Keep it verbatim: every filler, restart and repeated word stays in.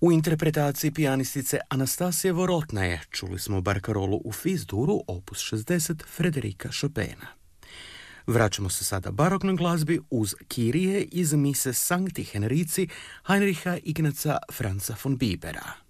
U interpretaciji pijanistice Anastasije Vorotnaje čuli smo barkarolu u Fis-duru opus šezdeset Frederika Chopina. Vraćamo se sada baroknoj glazbi uz Kirije iz mise Sancti Henrici Heinricha Ignaca Franza von Bibera.